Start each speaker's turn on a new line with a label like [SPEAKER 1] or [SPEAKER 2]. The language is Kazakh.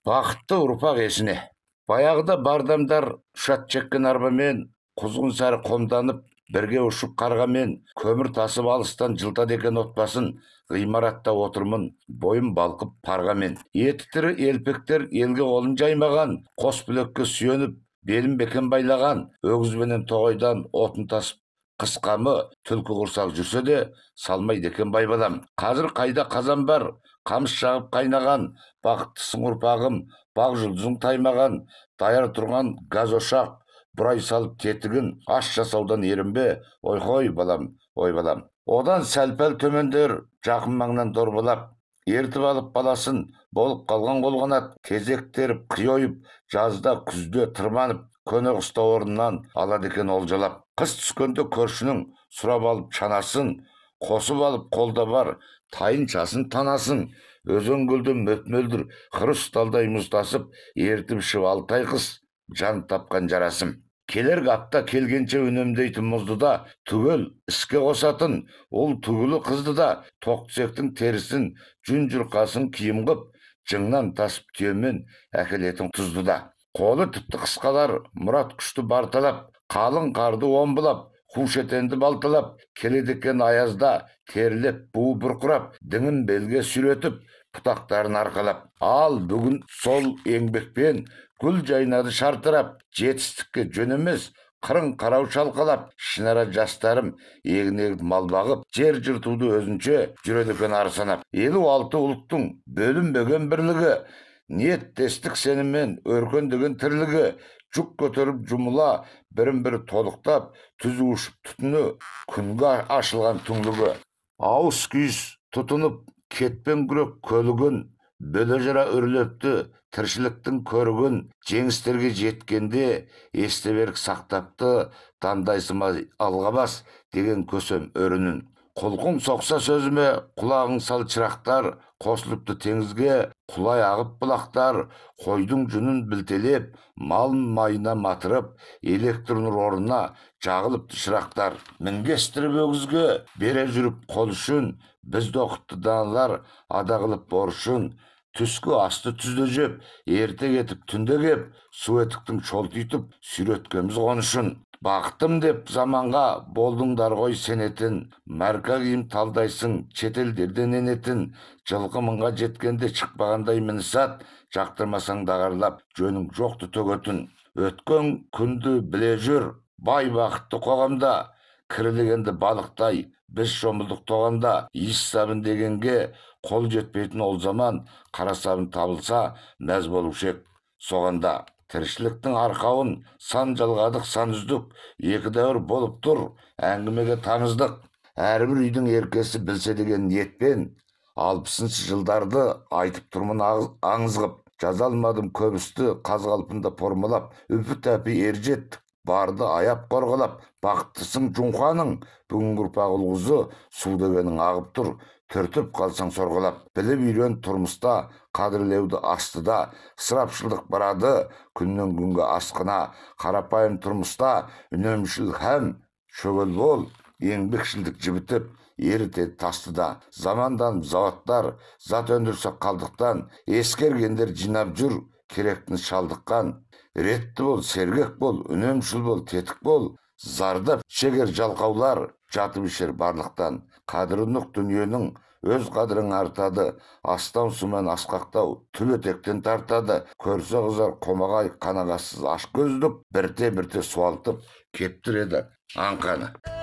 [SPEAKER 1] Бақытты ұрпақ есіне. Баяғыда бардамдар ұшат жеккен арбамен, құзғын сары қомданып, бірге ұшып қарғамен, көмір тасып алыстан жылтады екен отбасын, ғимаратта отырмын, бойым балқып парғамен. Еті тірі елпектер елге қолын жаймаған, қос білекке сүйеніп, белін бекен байлаған, өгізбенен тоғайдан отын тасып, қысқамы түлкі құрсақ жүрсе де, салмайды екен байбалам. Қазір қайда қазан бар, қамыс жағып қайнаған, бақыттысың ұрпағым, бақ жұлдызың таймаған, даяр тұрған газ ошақ, бұрай салып тетігін, аш жасаудан ерінбе, ой балам, ой балам. Одан сәл-пәл төмендер, жақын маңнан дорбалап, ертіп алып баласын, болып қалған қолғанат, кезек теріп, қи ойып, жазда күзде тырманып, көне қыста орнынан алады екен олжалап. Қыс түскенде көршінің сұрап алып шанасын, қосып алып қолда бар тайыншасын танасын, өзен көлден мөп-мөлдір хрусталдай мұз тасып, ертіп ішіп 6 ай қыс, жан тапқан жарасым. Келер апта келгенше үнемдейтін мұзды да, түгел іске қосатын, ол түгілі қызды да, тоқ-түсектің терісін, жүн жұрқасын киім қып, жыңнан тасып түйемен әкелетін тұзды да. Қолы тіпті қысқалар, мұрат күшті барталап, қалың қарды омбылап, қушетенді балталап, келеді екен аязда, терілеп, буы бұрқырап, діңін белге сүйретіп, бұтақтарын арқалап. Ал бүгін сол еңбекпен гүл жайнады шартырап, жетістікке жөн емес, қырын қарау шалқалап, ішінара жастарым егін мал бағып, жер жыртуды өзінше жүреді екен арсанап. 56 ұлттың бөлінбеген бірлігі, ниеттестік сеніммен өркендеген тірлігі, жүк көтеріп жұмыла, бірін-бірі толықтап, түзу ұшып түтіні, күнге ашылған түңлігі. Ауыз күйіс тұтынып, кетпен күрек көлігін, бөле жара үрлепті, тіршіліктің көрігін, жеңістерге жеткенде, есте берік сақтапты, тандайсыма алға бас деген көсем өрінін. Құлқың соқса сөзіме, құлағың сал чырақтар, қосылыпты теңізге, құлай ағып бұлақтар, қойдың жүнін білтелеп, малын майына матырып, электр нұр орнына жағылыпты шырақтар. Мінгестіріп өгізге, бере жүріп қол үшін, бізді оқытты даналар, ада қылып борышын. Түскі асты түзде жеп, ерте кетіп түнде кеп, су етіктің шолтитып, сүйреткеміз қонышын. Бақтым деп заманға болдыңдар ғой сенетін, марка киім талдайсың шетелдерден енетін, жылқы мыңға жеткенде шықпағандай мінісат, жақтырмасаң дағарлап, жөнің жоқты төгетін. Өткен күнді біле жүр, бай бақытты қоғамда, кірілгенді балықтай, біз шомылдық тоғанда, иіс сабын дегенге қол жетпейтін ол заман, қара сабын табылса, мәз болушы ек соғанда. Тіршіліктің арқауын сан жалғадық, сан үздік, екі дәуір болып тұр, әңгімеге тамыздық. Әрбір үйдің еркесі білсе деген ниетпен, 60-шы жылдарды айтып тұрмын аңыз қып. Жаза алмадым көп істі, қаз қалпында формалап, үпі-тәпі ержеттік, барды аяп қорғалап. Бақыттысың жұңқаның, бүгін ұрпақ ұлғызы, су дегенің ағып тұр, түртіп қалсаң сорғалап. Біліп үйрен тұрмыста, қадірлеуді астыда, ысырапшылдық барады күннен күнге асқына. Қарапайым тұрмыста үнемшіл һәм шөгел бол, еңбекшілдік жібітіп ерітеді тастыда. Замандан заводтар зат өндірсе қалдықтан, ескергендер жинап жүр керектін шалдыққан. Ретті бол, сергек бол, үнемшіл бол, тетік бол, зардап шегер жалқаулар жатып ішер барлықтан. Қадірі нұқ дүниенің өз қадірің артады, астан сумен асқақтау түбетектен тартады. Көрсе қызар қомағай қанағасыз аш көздік, бірте-бірте суалтып кептіреді аңқаны.